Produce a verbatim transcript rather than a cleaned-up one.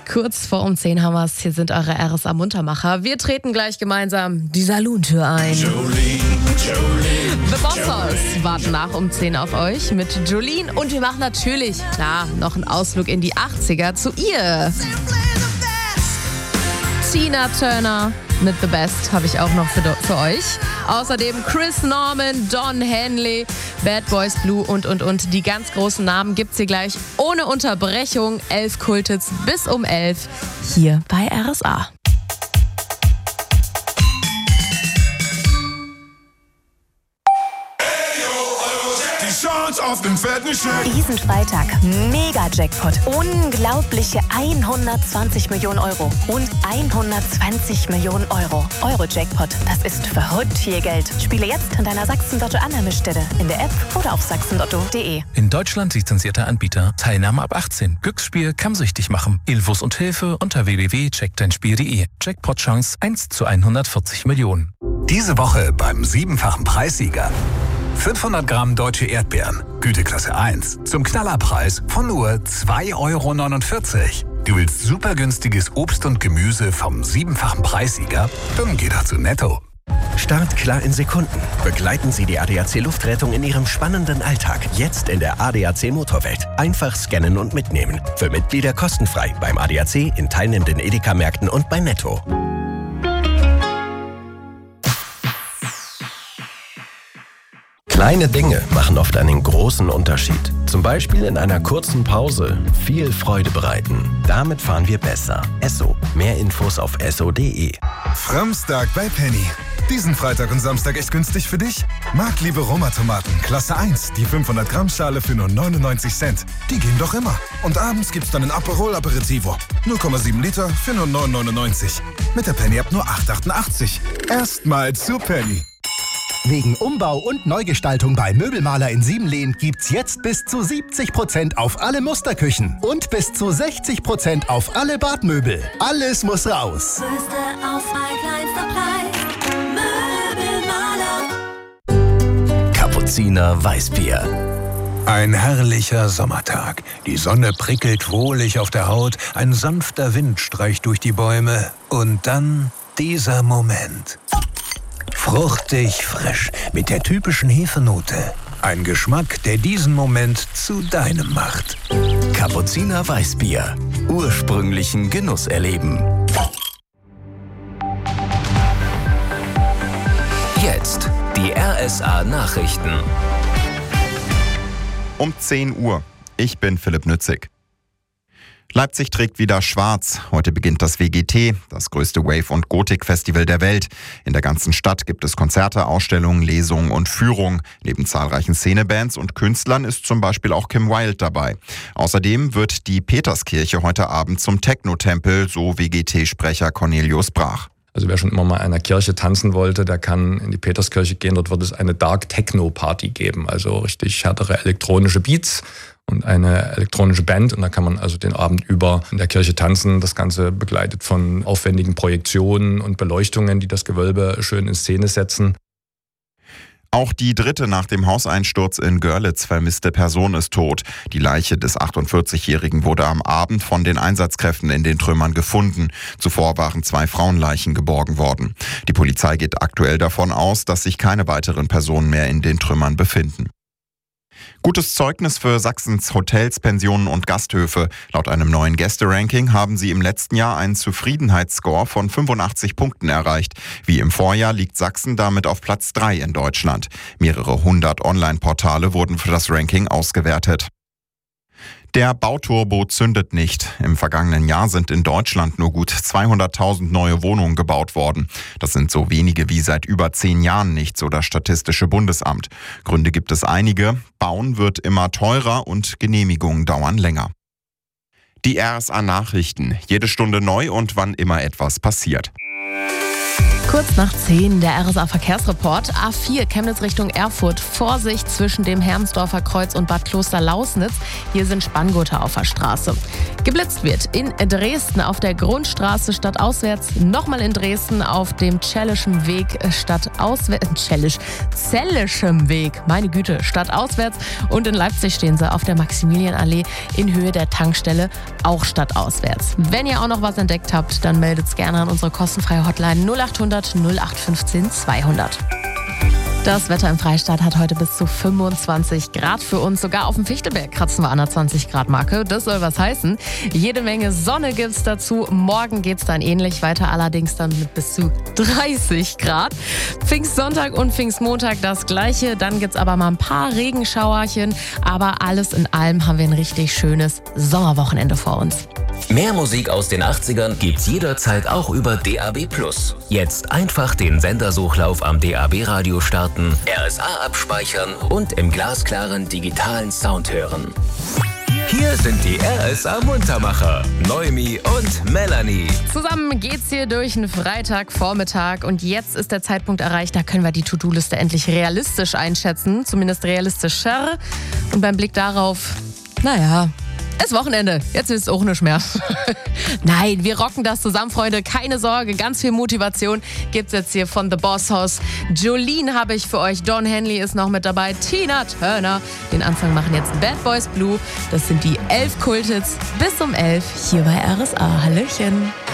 Kurz vor um zehn haben wir's. Hier sind eure R S A-Muntermacher. Wir treten gleich gemeinsam die Saloon-Tür ein. Jolene, Jolene, The Bossos warten nach um zehn auf euch mit Jolene. Und wir machen natürlich, klar, noch einen Ausflug in die achtziger zu ihr. Tina Turner mit The Best habe ich auch noch für, für euch. Außerdem Chris Norman, Don Henley, Bad Boys Blue und, und, und. Die ganz großen Namen gibt's hier gleich ohne Unterbrechung. Elf Kultits bis um elf hier bei R S A. Auf den fetten Scheck. Diesen Freitag Mega-Jackpot. Unglaubliche hundertzwanzig Millionen Euro und hundertzwanzig Millionen Euro. Euro-Jackpot, das ist verrückt viel Geld. Spiele jetzt in deiner Sachsen-Lotto-Annahmestelle, in der App oder auf sachsenlotto punkt de. In Deutschland lizenzierter Anbieter. Teilnahme ab achtzehn. Glücksspiel kann süchtig machen. Infos und Hilfe unter w w w punkt check dein spiel punkt de. Jackpot-Chance eins zu hundertvierzig Millionen. Diese Woche beim siebenfachen Preissieger. fünfhundert Gramm deutsche Erdbeeren, Güteklasse eins, zum Knallerpreis von nur zwei Euro neunundvierzig. Du willst super günstiges Obst und Gemüse vom siebenfachen Preissieger? Dann geh doch zu Netto. Start klar in Sekunden. Begleiten Sie die A D A C Luftrettung in Ihrem spannenden Alltag. Jetzt in der A D A C Motorwelt. Einfach scannen und mitnehmen. Für Mitglieder kostenfrei beim A D A C, in teilnehmenden Edeka-Märkten und bei Netto. Kleine Dinge machen oft einen großen Unterschied. Zum Beispiel in einer kurzen Pause viel Freude bereiten. Damit fahren wir besser. Esso. Mehr Infos auf esso punkt de. Framstag bei Penny. Diesen Freitag und Samstag echt günstig für dich? Marktliebe Roma-Tomaten, Klasse eins, die fünfhundert Gramm Schale für nur neunundneunzig Cent. Die gehen doch immer. Und abends gibt's dann ein Aperol Aperitivo. null Komma sieben Liter für nur neun neunundneunzig. Mit der Penny ab nur acht achtundachtzig. Erstmal zu Penny. Wegen Umbau und Neugestaltung bei Möbelmaler in Siebenlehn gibt's jetzt bis zu siebzig Prozent auf alle Musterküchen und bis zu sechzig Prozent auf alle Badmöbel. Alles muss raus. Größte Auswahl, kleinster Preis. Möbelmaler. Kapuziner Weißbier. Ein herrlicher Sommertag. Die Sonne prickelt wohlig auf der Haut, ein sanfter Wind streicht durch die Bäume und dann dieser Moment. Fruchtig frisch mit der typischen Hefenote. Ein Geschmack, der diesen Moment zu deinem macht. Kapuziner Weißbier. Ursprünglichen Genuss erleben. Jetzt die R S A-Nachrichten. Um zehn Uhr. Ich bin Philipp Nützig. Leipzig trägt wieder schwarz. Heute beginnt das W G T, das größte Wave- und Gotik-Festival der Welt. In der ganzen Stadt gibt es Konzerte, Ausstellungen, Lesungen und Führungen. Neben zahlreichen Szenebands und Künstlern ist zum Beispiel auch Kim Wilde dabei. Außerdem wird die Peterskirche heute Abend zum Techno-Tempel, so W G T-Sprecher Cornelius Brach. Also wer schon immer mal in einer Kirche tanzen wollte, der kann in die Peterskirche gehen. Dort wird es eine Dark Techno Party geben, also richtig härtere elektronische Beats und eine elektronische Band. Und da kann man also den Abend über in der Kirche tanzen. Das Ganze begleitet von aufwendigen Projektionen und Beleuchtungen, die das Gewölbe schön in Szene setzen. Auch die dritte nach dem Hauseinsturz in Görlitz vermisste Person ist tot. Die Leiche des achtundvierzigjährigen wurde am Abend von den Einsatzkräften in den Trümmern gefunden. Zuvor waren zwei Frauenleichen geborgen worden. Die Polizei geht aktuell davon aus, dass sich keine weiteren Personen mehr in den Trümmern befinden. Gutes Zeugnis für Sachsens Hotels, Pensionen und Gasthöfe. Laut einem neuen Gästeranking haben sie im letzten Jahr einen Zufriedenheitsscore von fünfundachtzig Punkten erreicht. Wie im Vorjahr liegt Sachsen damit auf Platz drei in Deutschland. Mehrere hundert Online-Portale wurden für das Ranking ausgewertet. Der Bauturbo zündet nicht. Im vergangenen Jahr sind in Deutschland nur gut zweihunderttausend neue Wohnungen gebaut worden. Das sind so wenige wie seit über zehn Jahren nicht, so das Statistische Bundesamt. Gründe gibt es einige. Bauen wird immer teurer und Genehmigungen dauern länger. Die R S A-Nachrichten. Jede Stunde neu und wann immer etwas passiert. Kurz nach zehn der R S A-Verkehrsreport. A vier Chemnitz Richtung Erfurt. Vorsicht zwischen dem Hermsdorfer Kreuz und Bad Kloster-Lausnitz. Hier sind Spanngurte auf der Straße. Geblitzt wird in Dresden auf der Grundstraße stadtauswärts, nochmal in Dresden auf dem Zellischem Weg stadtauswärts, Zellisch, Zellischem Weg, meine Güte, stadtauswärts, und in Leipzig stehen sie auf der Maximilianallee in Höhe der Tankstelle, auch stadtauswärts. Wenn ihr auch noch was entdeckt habt, dann meldet's gerne an unsere kostenfreie Hotline null acht hundert null acht fünfzehn zweihundert. Das Wetter im Freistaat hat heute bis zu fünfundzwanzig Grad für uns. Sogar auf dem Fichtelberg kratzen wir an der zwanzig Grad Marke. Das soll was heißen. Jede Menge Sonne gibt's dazu. Morgen geht's dann ähnlich weiter, allerdings dann mit bis zu dreißig Grad. Pfingstsonntag und Pfingstmontag das gleiche. Dann gibt's aber mal ein paar Regenschauerchen. Aber alles in allem haben wir ein richtig schönes Sommerwochenende vor uns. Mehr Musik aus den achtzigern gibt's jederzeit auch über D A B plus. Jetzt einfach den Sendersuchlauf am D A B-Radio starten, R S A abspeichern und im glasklaren digitalen Sound hören. Hier sind die R S A-Muntermacher, Noemi und Melanie. Zusammen geht's hier durch einen Freitagvormittag und jetzt ist der Zeitpunkt erreicht, da können wir die To-Do-Liste endlich realistisch einschätzen, zumindest realistischer. Und beim Blick darauf, naja, ist Wochenende, jetzt ist es auch nicht mehr. Nein, wir rocken das zusammen, Freunde. Keine Sorge, ganz viel Motivation gibt's jetzt hier von The Boss House. Jolene habe ich für euch, Don Henley ist noch mit dabei, Tina Turner. Den Anfang machen jetzt Bad Boys Blue. Das sind die elf Kulthits bis um elf hier bei R S A. Hallöchen.